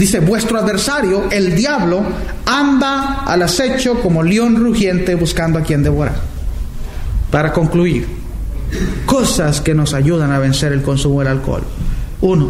Dice, vuestro adversario, el diablo, anda al acecho como león rugiente buscando a quien devorar. Para concluir, cosas que nos ayudan a vencer el consumo del alcohol. 1,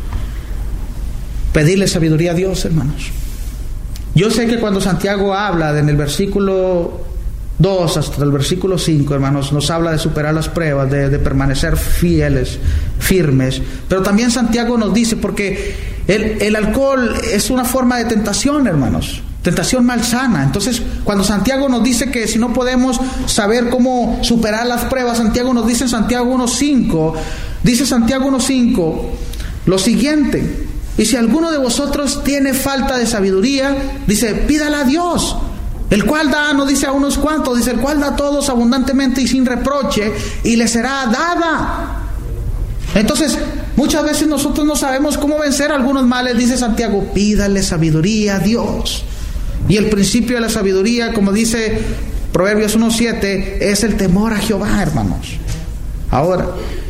pedirle sabiduría a Dios, hermanos. Yo sé que cuando Santiago habla en el versículo 2 hasta el versículo 5, hermanos, nos habla de superar las pruebas, de permanecer fieles, firmes. Pero también Santiago nos dice, porque el alcohol es una forma de tentación, hermanos, tentación malsana. Entonces, cuando Santiago nos dice que si no podemos saber cómo superar las pruebas, Santiago nos dice en Santiago 1:5, dice Santiago 1:5 lo siguiente: y si alguno de vosotros tiene falta de sabiduría, dice, pídala a Dios, el cual da, no dice a unos cuantos, dice, el cual da a todos abundantemente y sin reproche, y le será dada. Entonces, muchas veces nosotros no sabemos cómo vencer algunos males. Dice Santiago, pídale sabiduría a Dios. Y el principio de la sabiduría, como dice Proverbios 1:7, es el temor a Jehová, hermanos. Ahora,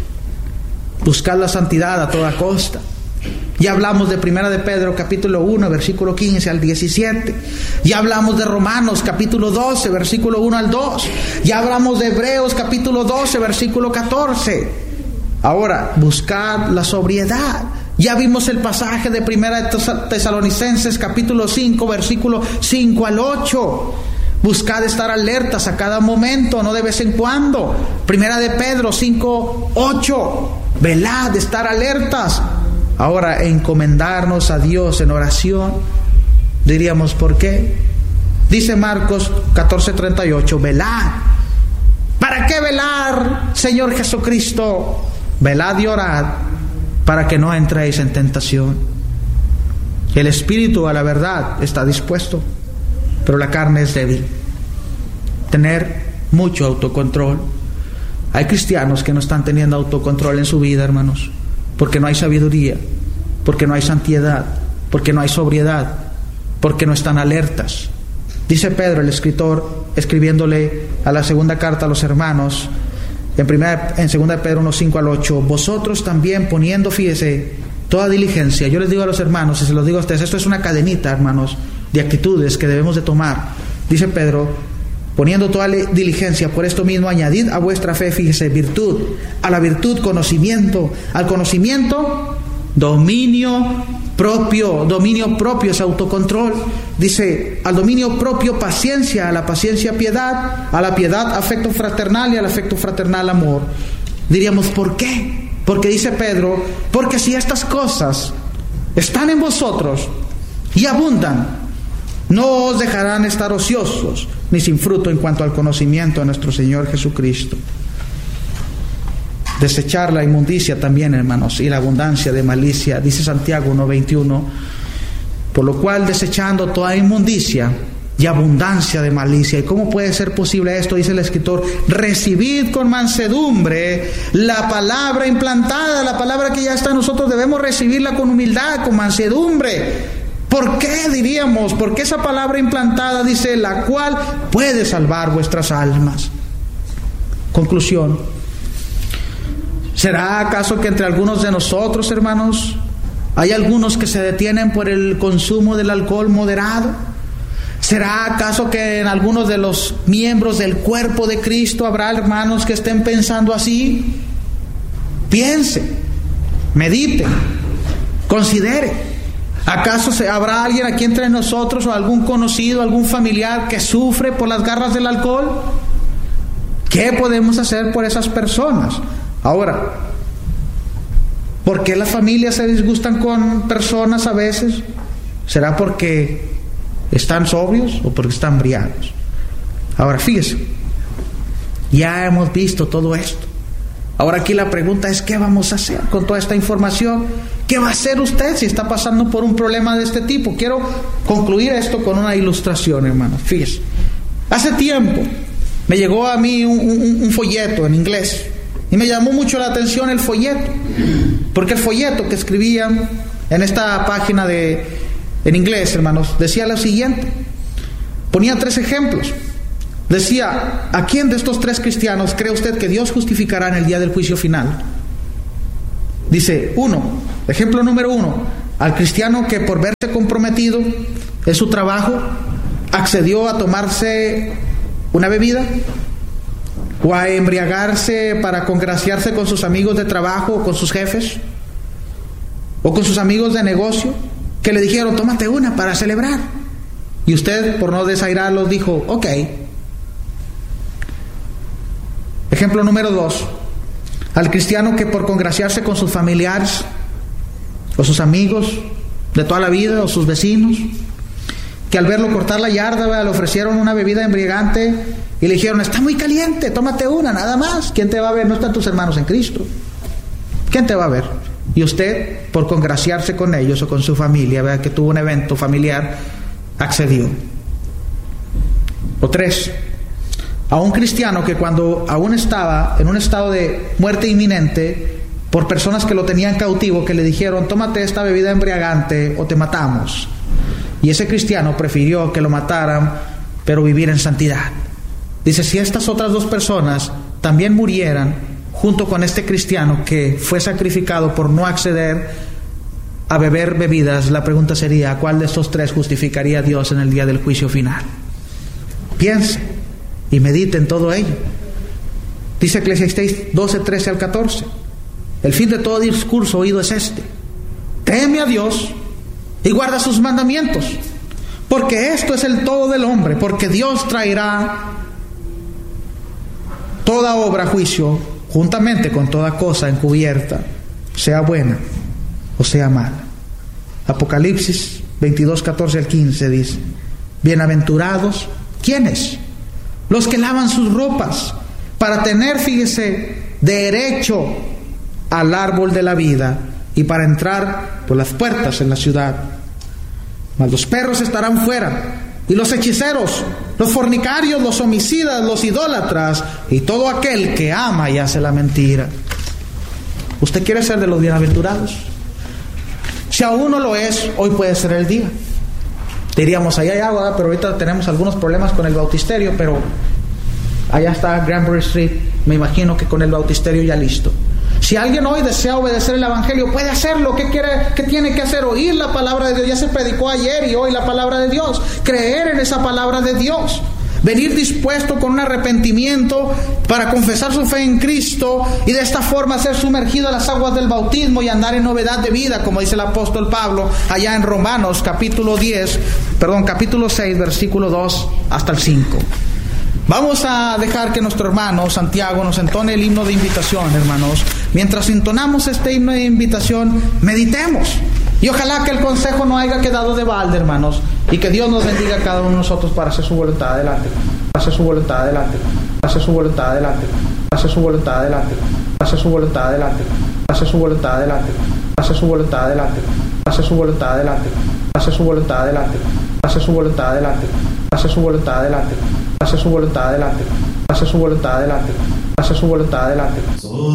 buscar la santidad a toda costa. Ya hablamos de 1 de Pedro capítulo 1 versículo 15 al 17. Ya hablamos de Romanos capítulo 12 versículo 1 al 2. Ya hablamos de Hebreos capítulo 12 versículo 14. Ahora, buscar la sobriedad. Ya vimos el pasaje de 1 Tesalonicenses capítulo 5 versículo 5 al 8. Buscad estar alertas a cada momento, no de vez en cuando. 1 de Pedro 5:8. Velad, estar alertas. Ahora, encomendarnos a Dios en oración. Diríamos, ¿por qué? Dice Marcos 14:38, velad. ¿Para qué velar, Señor Jesucristo? Velad y orad para que no entréis en tentación. El espíritu a la verdad está dispuesto, pero la carne es débil. Tener mucho autocontrol. Hay cristianos que no están teniendo autocontrol en su vida, hermanos, porque no hay sabiduría, porque no hay santidad, porque no hay sobriedad, porque no están alertas. Dice Pedro, el escritor, escribiéndole a la segunda carta a los hermanos, en 2 de Pedro 1:5 al 8, vosotros también poniendo, fíjese, toda diligencia. Yo les digo a los hermanos, y se los digo a ustedes, esto es una cadenita, hermanos, de actitudes que debemos de tomar. Dice Pedro, poniendo toda diligencia, por esto mismo añadid a vuestra fe, fíjese, virtud, a la virtud conocimiento, al conocimiento dominio propio es autocontrol. Dice, al dominio propio paciencia, a la paciencia piedad, a la piedad afecto fraternal y al afecto fraternal amor. Diríamos, ¿por qué? Porque dice Pedro, porque si estas cosas están en vosotros y abundan, no os dejarán estar ociosos ni sin fruto en cuanto al conocimiento de nuestro Señor Jesucristo. Desechar la inmundicia también, hermanos, y la abundancia de malicia. Dice Santiago 1:21, por lo cual desechando toda inmundicia y abundancia de malicia. ¿Y cómo puede ser posible esto? Dice el escritor, recibid con mansedumbre la palabra implantada, la palabra que ya está en nosotros, debemos recibirla con humildad, con mansedumbre. ¿Por qué diríamos? Porque esa palabra implantada dice, la cual puede salvar vuestras almas. Conclusión. ¿Será acaso que entre algunos de nosotros, hermanos, hay algunos que se detienen por el consumo del alcohol moderado? ¿Será acaso que en algunos de los miembros del cuerpo de Cristo habrá hermanos que estén pensando así? Piense, medite, considere. ¿Acaso habrá alguien aquí entre nosotros o algún conocido, algún familiar que sufre por las garras del alcohol? ¿Qué podemos hacer por esas personas? Ahora, ¿por qué las familias se disgustan con personas a veces? ¿Será porque están sobrios o porque están embriagados? Ahora, fíjese, ya hemos visto todo esto. Ahora aquí la pregunta es, ¿qué vamos a hacer con toda esta información? ¿Qué va a hacer usted si está pasando por un problema de este tipo? Quiero concluir esto con una ilustración, hermano. Fíjese, hace tiempo me llegó a mí un folleto en inglés. Y me llamó mucho la atención el folleto, porque el folleto que escribían en esta página en inglés, hermanos, decía lo siguiente. Ponía 3 ejemplos. Decía, ¿a quién de estos 3 cristianos cree usted que Dios justificará en el día del juicio final? Dice, ejemplo número 1, al cristiano que por verse comprometido en su trabajo accedió a tomarse una bebida o a embriagarse para congraciarse con sus amigos de trabajo o con sus jefes o con sus amigos de negocio que le dijeron tómate una para celebrar y usted por no desairarlos dijo ok. Ejemplo número 2, al cristiano que por congraciarse con sus familiares o sus amigos de toda la vida o sus vecinos, que al verlo cortar la yarda, le ofrecieron una bebida embriagante y le dijeron, está muy caliente, tómate una, nada más. ¿Quién te va a ver? No están tus hermanos en Cristo. ¿Quién te va a ver? Y usted, por congraciarse con ellos o con su familia, vea que tuvo un evento familiar, accedió. O 3, a un cristiano que cuando aún estaba en un estado de muerte inminente, por personas que lo tenían cautivo, que le dijeron, tómate esta bebida embriagante o te matamos. Y ese cristiano prefirió que lo mataran, pero vivir en santidad. Dice, si estas otras 2 personas también murieran junto con este cristiano que fue sacrificado por no acceder a beber bebidas, la pregunta sería, ¿cuál de estos 3 justificaría a Dios en el día del juicio final? Piense y medite en todo ello. Dice Eclesiastés 12, 13 al 14. El fin de todo discurso oído es este: teme a Dios y guarda sus mandamientos, porque esto es el todo del hombre, porque Dios traerá toda obra a juicio, juntamente con toda cosa encubierta, sea buena o sea mala. Apocalipsis 22, 14 al 15 dice, bienaventurados, ¿quiénes? Los que lavan sus ropas para tener, fíjese, derecho al árbol de la vida y para entrar por las puertas en la ciudad. Mas los perros estarán fuera, y los hechiceros, los fornicarios, los homicidas, los idólatras y todo aquel que ama y hace la mentira. ¿Usted quiere ser de los bienaventurados? Si aún no lo es, hoy puede ser el día. Diríamos, allá hay agua, pero ahorita tenemos algunos problemas con el bautisterio, pero allá está Granbury Street, me imagino que con el bautisterio ya listo. Si alguien hoy desea obedecer el Evangelio, puede hacerlo. ¿Qué tiene que hacer? Oír la palabra de Dios. Ya se predicó ayer y hoy la palabra de Dios. Creer en esa palabra de Dios. Venir dispuesto con un arrepentimiento para confesar su fe en Cristo y de esta forma ser sumergido a las aguas del bautismo y andar en novedad de vida, como dice el apóstol Pablo allá en Romanos capítulo 6, versículo 2 hasta el 5. Vamos a dejar que nuestro hermano Santiago nos entone el himno de invitación, hermanos. Mientras entonamos este himno de invitación, meditemos. Y ojalá que el consejo no haya quedado de balde, hermanos. Y que Dios nos bendiga a cada uno de nosotros para hacer su voluntad adelante. Para hacer su voluntad adelante. Para hacer su voluntad adelante. Para hacer su voluntad adelante. Para hacer su voluntad adelante. Para hacer su voluntad adelante. Para hacer su voluntad adelante. Para hacer su voluntad adelante. Para hacer su voluntad adelante. Para hacer su voluntad adelante. Para hacer su voluntad adelante. Hace su voluntad adelante. Hace su voluntad adelante. Hace su voluntad adelante.